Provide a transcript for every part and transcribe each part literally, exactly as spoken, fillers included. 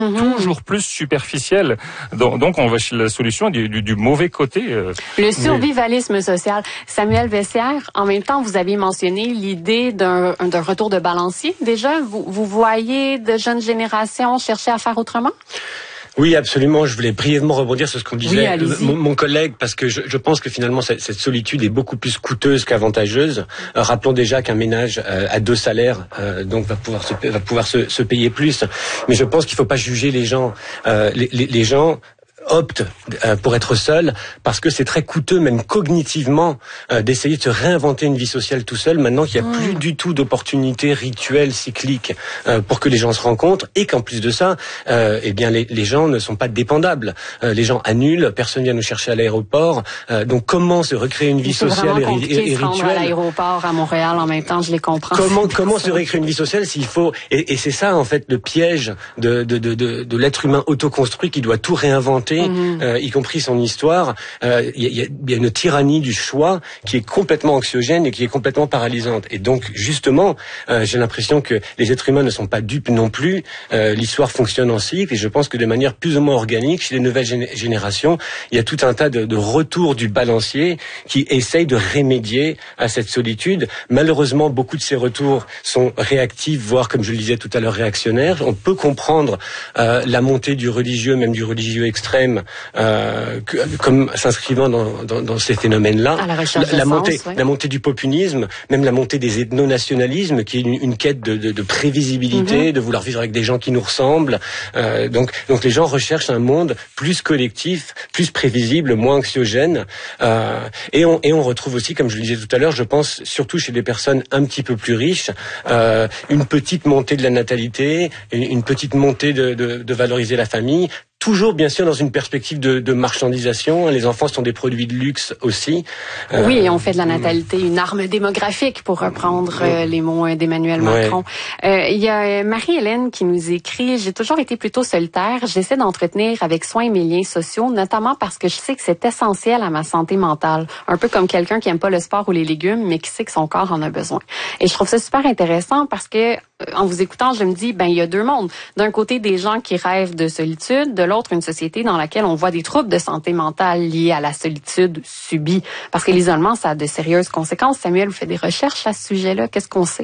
Mmh. Toujours plus superficielle. Donc, donc on va chez la solution du, du, du mauvais côté. Euh. Le survivalisme oui. social. Samuel Vessière, en même temps, vous avez mentionné l'idée d'un, d'un retour de balancier. Déjà, vous, vous voyez de jeunes générations chercher à faire autrement? Oui, absolument. Je voulais brièvement rebondir sur ce qu'on disait oui, mon, mon collègue, parce que je, je pense que finalement cette, cette solitude est beaucoup plus coûteuse qu'avantageuse. Euh, rappelons déjà qu'un ménage euh, à deux salaires euh, donc va pouvoir se va pouvoir se, se payer plus. Mais je pense qu'il faut pas juger les gens. Euh, les, les, les gens optent euh, pour être seuls parce que c'est très coûteux, même cognitivement, euh, d'essayer de se réinventer une vie sociale tout seul, maintenant qu'il n'y a mmh. plus du tout d'opportunités rituelles, cycliques, euh, pour que les gens se rencontrent, et qu'en plus de ça, euh, eh bien les, les gens ne sont pas dépendables. Euh, les gens annulent, personne vient nous chercher à l'aéroport, euh, donc comment se recréer une vie sociale et, et, et rituelle? Se rendre à l'aéroport à Montréal en même temps, je les comprends. Comment comment se recréer une vie sociale s'il faut et, et c'est ça en fait le piège de de de de, de l'être humain autoconstruit qui doit tout réinventer. Mmh. Euh, y compris son histoire, il euh, y, y, y a une tyrannie du choix qui est complètement anxiogène et qui est complètement paralysante. Et donc, justement, euh, j'ai l'impression que les êtres humains ne sont pas dupes non plus. Euh, l'histoire fonctionne en cycle, et je pense que de manière plus ou moins organique, chez les nouvelles gén- générations, il y a tout un tas de, de retours du balancier qui essayent de remédier à cette solitude. Malheureusement, beaucoup de ces retours sont réactifs, voire, comme je le disais tout à l'heure, réactionnaires. On peut comprendre euh, la montée du religieux, même du religieux extrême, Euh, que, comme s'inscrivant dans, dans, dans ces phénomènes-là, la, la, la montée, sens, ouais. la montée du populisme, même la montée des ethno-nationalismes, qui est une, une quête de, de, de prévisibilité, mm-hmm. de vouloir vivre avec des gens qui nous ressemblent. Euh, donc, donc les gens recherchent un monde plus collectif, plus prévisible, moins anxiogène. Euh, et, on, et on retrouve aussi, comme je le disais tout à l'heure, je pense surtout chez des personnes un petit peu plus riches, euh, une petite montée de la natalité, une, une petite montée de, de, de valoriser la famille. Toujours, bien sûr, dans une perspective de, de marchandisation. Les enfants sont des produits de luxe aussi. Euh, oui, et on fait de la natalité une arme démographique, pour reprendre euh, les mots d'Emmanuel Macron. Il ouais. euh, y a Marie-Hélène qui nous écrit « J'ai toujours été plutôt solitaire. J'essaie d'entretenir avec soin mes liens sociaux, notamment parce que je sais que c'est essentiel à ma santé mentale. Un peu comme quelqu'un qui aime pas le sport ou les légumes, mais qui sait que son corps en a besoin. » Et je trouve ça super intéressant parce que, en vous écoutant, je me dis, ben il y a deux mondes. D'un côté, des gens qui rêvent de solitude, de l'autre, une société dans laquelle on voit des troubles de santé mentale liés à la solitude subie. Parce que l'isolement, ça a de sérieuses conséquences. Samuel, vous faites des recherches à ce sujet-là. Qu'est-ce qu'on sait?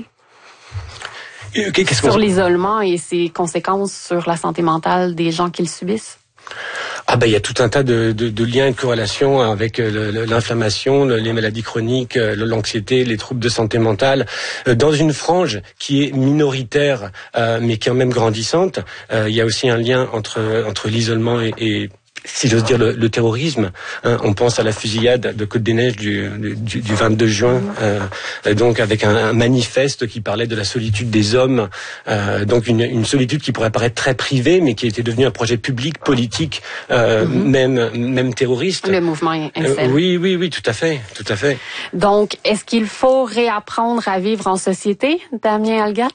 Qu'est-ce qu'on sur sait? L'isolement et ses conséquences sur la santé mentale des gens qui le subissent? Ah ben il y a tout un tas de, de, de liens et de corrélations avec le, le, l'inflammation, le, les maladies chroniques, l'anxiété, les troubles de santé mentale. Dans une frange qui est minoritaire, euh, mais qui est quand même grandissante, euh, il y a aussi un lien entre entre l'isolement et, et si j'ose dire, le, le terrorisme. Hein, on pense à la fusillade de Côte-des-Neiges du, du, du vingt-deux juin, euh, donc avec un, un manifeste qui parlait de la solitude des hommes, euh, donc une, une solitude qui pourrait paraître très privée, mais qui était devenue un projet public, politique, euh, mm-hmm. même même terroriste. Le mouvement incel. Euh, oui, oui, oui, tout à fait, tout à fait. Donc, est-ce qu'il faut réapprendre à vivre en société, Damien Algat?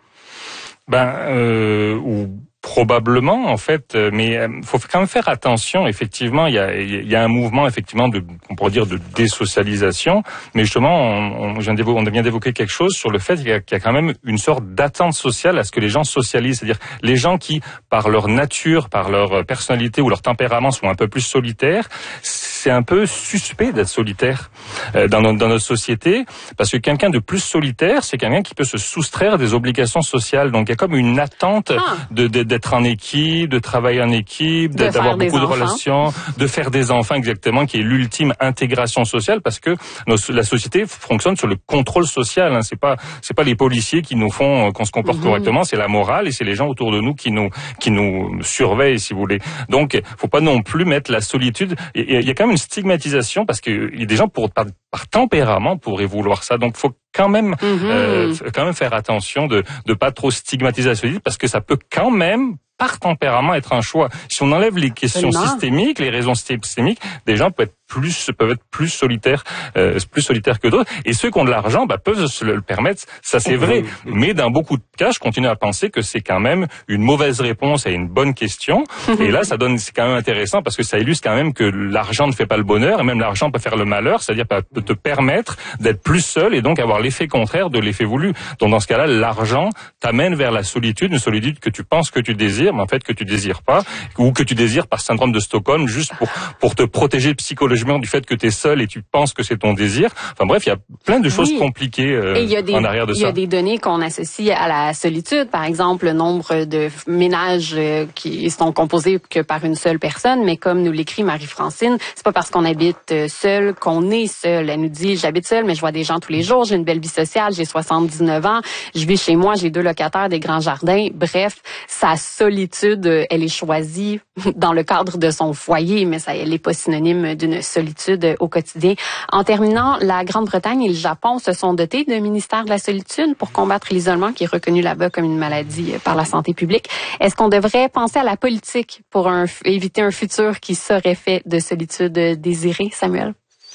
Ben, euh, ou... Probablement, en fait, mais il faut quand même faire attention. Effectivement, il y a, il y a un mouvement, effectivement, de, on pourrait dire, de désocialisation. Mais justement, on, on, on vient d'évoquer quelque chose sur le fait qu'il y a, qu'il y a quand même une sorte d'attente sociale à ce que les gens socialisent. C'est-à-dire, les gens qui, par leur nature, par leur personnalité ou leur tempérament, sont un peu plus solitaires, c'est un peu suspect d'être solitaire euh, dans, notre, dans notre société, parce que quelqu'un de plus solitaire, c'est quelqu'un qui peut se soustraire des obligations sociales. Donc, il y a comme une attente ah. de, de d'être en équipe, de travailler en équipe, de d'avoir beaucoup de relations, de faire des enfants, exactement, qui est l'ultime intégration sociale, parce que nos, la société fonctionne sur le contrôle social. Hein. C'est pas c'est pas les policiers qui nous font qu'on se comporte mm-hmm. correctement, c'est la morale et c'est les gens autour de nous qui nous qui nous surveillent, si vous voulez. Donc, faut pas non plus mettre la solitude. Il y a, il y a quand même une stigmatisation parce que il y a des gens pour par, par tempérament pourraient vouloir ça. Donc, faut quand même mm-hmm. euh, quand même faire attention de de pas trop stigmatiser la solitude, parce que ça peut quand même par tempérament être un choix. Si on enlève les questions Absolument. systémiques, les raisons systémiques, des gens peuvent être plus peuvent être plus solitaires, euh, plus solitaires que d'autres. Et ceux qui ont de l'argent, bah, peuvent se le permettre. Ça, c'est vrai. Mais dans beaucoup de cas, je continue à penser que c'est quand même une mauvaise réponse à une bonne question. Et là, ça donne, c'est quand même intéressant parce que ça illustre quand même que l'argent ne fait pas le bonheur, et même l'argent peut faire le malheur, c'est-à-dire peut te permettre d'être plus seul et donc avoir l'effet contraire de l'effet voulu. Donc dans ce cas-là, l'argent t'amène vers la solitude, une solitude que tu penses que tu désires, désires, mais en fait que tu désires pas, ou que tu désires par syndrome de Stockholm, juste pour pour te protéger psychologiquement du fait que tu es seul et tu penses que c'est ton désir. Enfin bref, il y a plein de choses oui. compliquées euh, et il y a des, en arrière de ça. Il y a des données qu'on associe à la solitude, par exemple le nombre de ménages euh, qui sont composés que par une seule personne, mais comme nous l'écrit Marie-Francine, c'est pas parce qu'on habite seul qu'on est seul. Elle nous dit, j'habite seule, mais je vois des gens tous les jours, j'ai une belle vie sociale, j'ai soixante-dix-neuf ans, je vis chez moi, j'ai deux locataires, des grands jardins. Bref, sa solitude, elle est choisie dans le cadre de son foyer, mais ça, elle n'est pas synonyme d'une solitude au quotidien. En terminant, la Grande-Bretagne et le Japon se sont dotés d'un ministère de la solitude pour combattre l'isolement qui est reconnu là-bas comme une maladie par la santé publique. Est-ce qu'on devrait penser à la politique pour un, éviter un futur qui serait fait de solitude désirée, Samuel?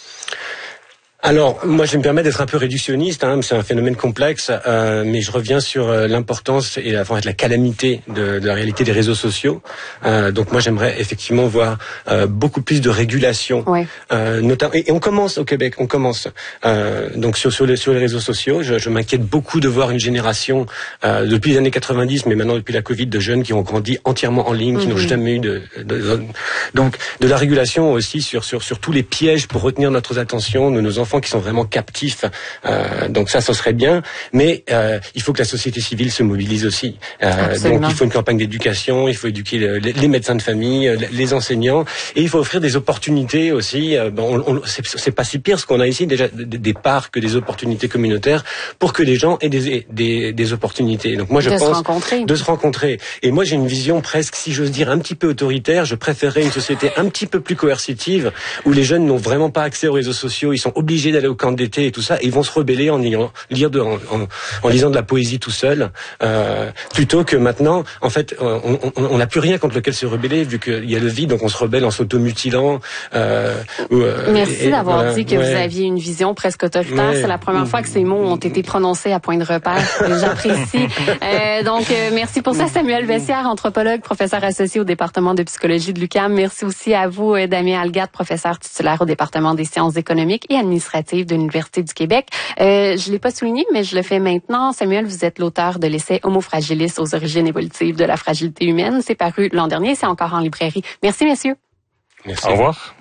Alors, moi, je vais me permettre d'être un peu réductionniste, hein, c'est un phénomène complexe, euh, mais je reviens sur euh, l'importance et la, la calamité de, de la réalité des réseaux sociaux. Euh, donc, moi, j'aimerais effectivement voir euh, beaucoup plus de régulation, ouais. euh, notamment. Et, et on commence au Québec, on commence. Euh, donc, sur, sur, les, sur les réseaux sociaux, je, je m'inquiète beaucoup de voir une génération euh, depuis les années quatre-vingt-dix, mais maintenant depuis la Covid, de jeunes qui ont grandi entièrement en ligne, qui mm-hmm. n'ont jamais eu de, de, de, donc de la régulation aussi sur sur sur tous les pièges pour retenir notre attention de nos enfants qui sont vraiment captifs. Euh, donc ça, ce serait bien. Mais euh, il faut que la société civile se mobilise aussi. Euh, donc il faut une campagne d'éducation, il faut éduquer le, les médecins de famille, les enseignants, et il faut offrir des opportunités aussi. Euh, bon, on, on, c'est, c'est pas si pire ce qu'on a ici, déjà des parcs, des opportunités communautaires, pour que les gens aient des, des, des opportunités. Donc moi, je de pense se rencontrer. de se rencontrer. Et moi, j'ai une vision presque, si j'ose dire, un petit peu autoritaire. Je préférerais une société un petit peu plus coercitive, où les jeunes n'ont vraiment pas accès aux réseaux sociaux, ils sont obligés d'aller au camp d'été et tout ça, et ils vont se rebeller en ayant lire de, en, en, en lisant de la poésie tout seul, euh, plutôt que maintenant, en fait, on n'a plus rien contre lequel se rebeller, vu qu'il y a le vide, donc on se rebelle en s'automutilant. Euh, euh, Merci et, d'avoir voilà, dit que ouais. vous aviez une vision presque autoritaire. Ouais. C'est la première fois que ces mots ont été prononcés à point de repère. J'apprécie. Euh, donc, euh, merci pour ça, Samuel Vessière, anthropologue, professeur associé au département de psychologie de l'U Q A M. Merci aussi à vous, Damien Algade, professeur titulaire au département des sciences économiques et administratives de l'Université du Québec. Euh, je l'ai pas souligné, mais je le fais maintenant. Samuel, vous êtes l'auteur de l'essai Homo fragilis aux origines évolutives de la fragilité humaine. C'est paru l'an dernier, c'est encore en librairie. Merci, messieurs. Merci. Au revoir.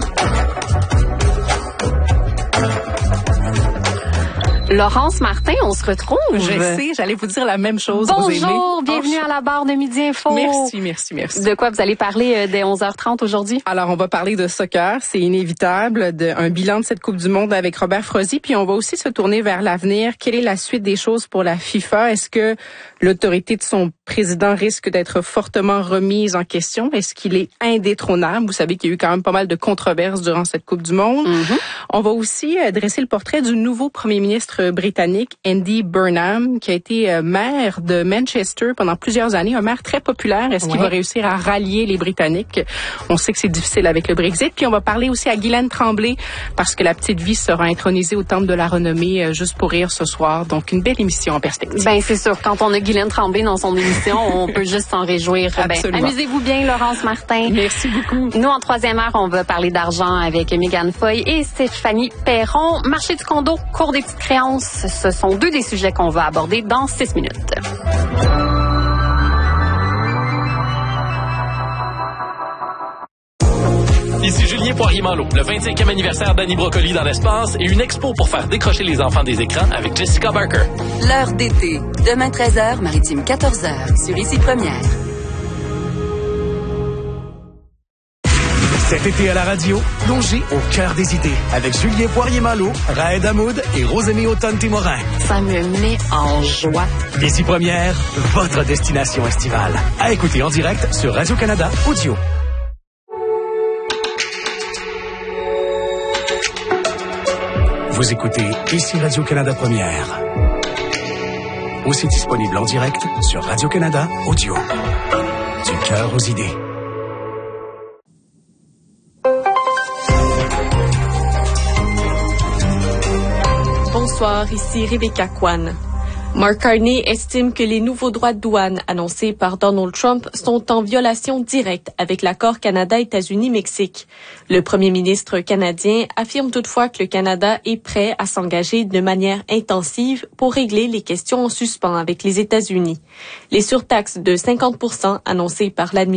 Laurence Martin, on se retrouve. Je sais, j'allais vous dire la même chose. Bonjour, bienvenue à la barre de Midi Info. Merci, merci, merci. De quoi vous allez parler dès onze heures trente aujourd'hui? Alors, on va parler de soccer, c'est inévitable, de, un bilan de cette Coupe du Monde avec Robert Frozy, puis on va aussi se tourner vers l'avenir. Quelle est la suite des choses pour la FIFA? Est-ce que l'autorité de son président risque d'être fortement remise en question? Est-ce qu'il est indétrônable? Vous savez qu'il y a eu quand même pas mal de controverses durant cette Coupe du Monde. Mm-hmm. On va aussi dresser le portrait du nouveau premier ministre britannique, Andy Burnham, qui a été maire de Manchester pendant plusieurs années, un maire très populaire. Est-ce ouais. qu'il va réussir à rallier les Britanniques? On sait que c'est difficile avec le Brexit. Puis on va parler aussi à Guylaine Tremblay, parce que la petite vie sera intronisée au Temple de la Renommée juste pour rire ce soir. Donc, une belle émission en perspective. Ben c'est sûr, quand on a Guylaine Tremblay dans son émission, on peut juste s'en réjouir. Ben, amusez-vous bien, Laurence Martin. Merci beaucoup. Nous, en troisième heure, on va parler d'argent avec Mégane Foy et Stéphanie Perron. Marché du condo, cours des petites créances. Ce sont deux des sujets qu'on va aborder dans six minutes. Ici Julien Poirier-Malo, le vingt-cinquième anniversaire d'Annie Brocoli dans l'espace et une expo pour faire décrocher les enfants des écrans avec Jessica Barker. L'heure d'été, demain treize heures, Maritime quatorze heures, sur Ici Première. Cet été à la radio, plongez au cœur des idées avec Julien Poirier-Malo, Raed Hamoud et Rosémie Automne-Témorin. Ça me met en joie. Ici Première, votre destination estivale. À écouter en direct sur Radio-Canada Audio. Vous écoutez Ici Radio-Canada Première. Aussi disponible en direct sur Radio-Canada Audio. Du cœur aux idées. Bonsoir, ici Rebecca Kwan. Mark Carney estime que les nouveaux droits de douane annoncés par Donald Trump sont en violation directe avec l'accord Canada-États-Unis-Mexique. Le premier ministre canadien affirme toutefois que le Canada est prêt à s'engager de manière intensive pour régler les questions en suspens avec les États-Unis. Les surtaxes de cinquante pour cent annoncées par l'administration